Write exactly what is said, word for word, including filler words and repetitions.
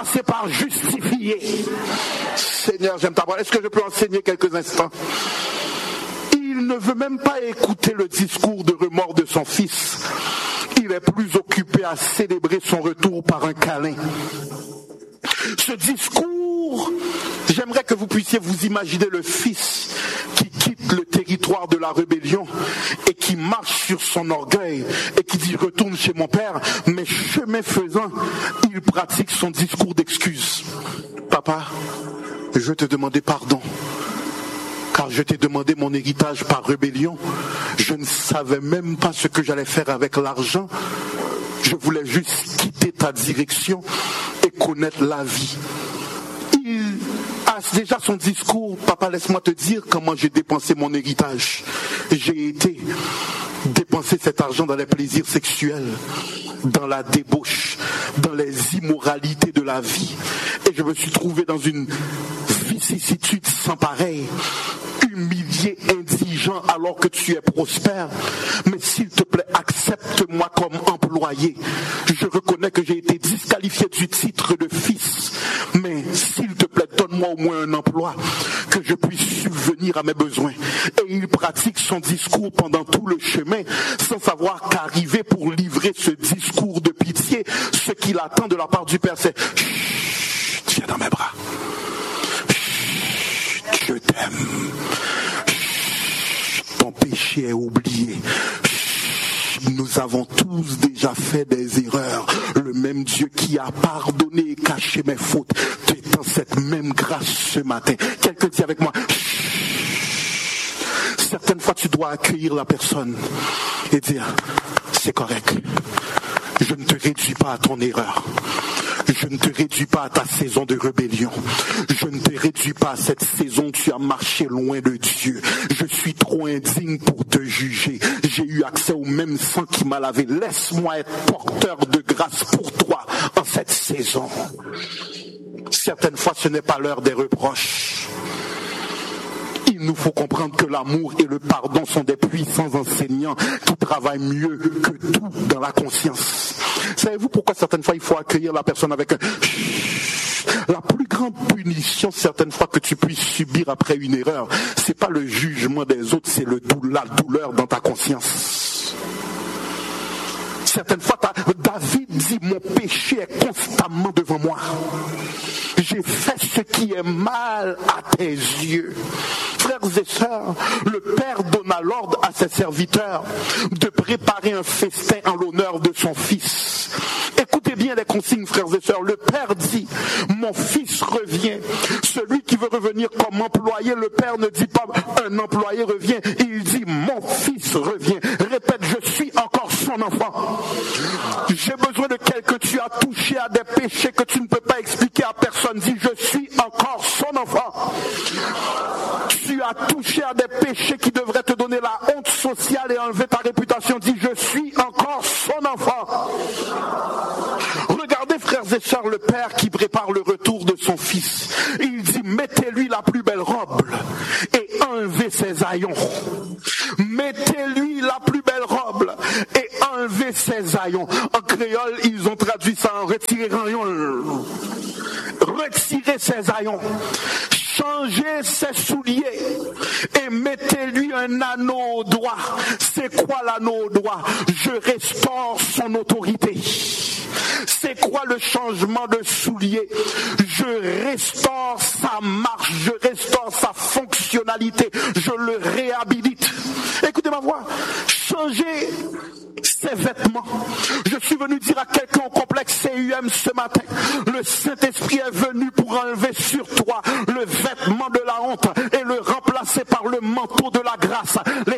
commencer par justifier. Seigneur, j'aime ta parole. Est-ce que je peux enseigner quelques instants? Il ne veut même pas écouter le discours de remords de son fils. Il est plus occupé à célébrer son retour par un câlin. Ce discours, j'aimerais que vous puissiez vous imaginer le fils qui quitte le territoire de la rébellion et qui marche sur son orgueil et qui dit « Retourne chez mon père », mais chemin faisant, il pratique son discours d'excuse. « Papa, je veux te demander pardon. Car je t'ai demandé mon héritage par rébellion. Je ne savais même pas ce que j'allais faire avec l'argent. Je voulais juste quitter ta direction et connaître la vie. » Il a déjà son discours. Papa, laisse-moi te dire comment j'ai dépensé mon héritage. J'ai été dépenser cet argent dans les plaisirs sexuels, dans la débauche, dans les immoralités de la vie. Et je me suis trouvé dans une vicissitude sans pareil. Humilié, indigent alors que tu es prospère. Mais s'il te plaît, accepte-moi comme employé. Je reconnais que j'ai été disqualifié du titre de fils. Mais s'il te plaît, donne-moi au moins un emploi, que je puisse subvenir à mes besoins. Et il pratique son discours pendant tout le chemin, sans savoir qu'arriver pour livrer ce discours de pitié, ce qu'il attend de la part du Père, c'est « Chut, viens dans mes bras. Chut, je t'aime. Ton péché est oublié. Nous avons tous déjà fait des erreurs. Le même Dieu qui a pardonné et caché mes fautes t'étend cette même grâce ce matin. Quelqu'un dit avec moi, certaines fois tu dois accueillir la personne et dire, c'est correct. Je ne te réduis pas à ton erreur. Je ne te réduis pas à ta saison de rébellion. Je ne te réduis pas à cette saison où tu as marché loin de Dieu. Je suis trop indigne pour te juger. J'ai eu accès au même sang qui m'a lavé. Laisse-moi être porteur de grâce pour toi en cette saison. Certaines fois, ce n'est pas l'heure des reproches. Il nous faut comprendre que l'amour et le pardon sont des puissants enseignants qui travaillent mieux que tout dans la conscience. Savez-vous pourquoi certaines fois il faut accueillir la personne avec un chut? La plus grande punition certaines fois que tu puisses subir après une erreur, c'est pas le jugement des autres, c'est le dou- la douleur dans ta conscience. Certaines fois, David dit, mon péché est constamment devant moi. J'ai fait ce qui est mal à tes yeux. Frères et sœurs, le Père donna l'ordre à ses serviteurs de préparer un festin en l'honneur de son fils. Écoutez bien les consignes, frères et sœurs. Le Père dit, mon fils revient. Celui qui veut revenir comme employé, le Père ne dit pas un employé revient. Il dit, mon fils revient. Répète, je suis encore son enfant. J'ai besoin de quelqu'un. Tu as touché à des péchés que tu ne peux pas expliquer à personne. Dis, je suis encore son enfant. Tu as touché à des péchés qui devraient te donner la honte sociale et enlever ta réputation. Dis, je suis encore son enfant. Regardez, frères et sœurs, le Père qui prépare le retour de son fils. Il dit, mettez-lui la plus belle robe et enlevez ses haillons. Mettez-lui la plus belle robe et enlevez ses haillons. En créole, ils ont traduit ça en retirer haillons. Retirez ses haillons. Changez ses souliers et mettez-lui un anneau au doigt. C'est quoi l'anneau au doigt? Je restaure son autorité. C'est quoi le changement de soulier? Je restaure sa marche, je restaure sa fonctionnalité, je le réhabilite. Écoutez ma voix, changez ses vêtements. Je suis venu dire à quelqu'un au complexe C U M ce matin, le Saint-Esprit est venu pour enlever sur toi le vêtement de la honte et le remplacer par le manteau de la grâce.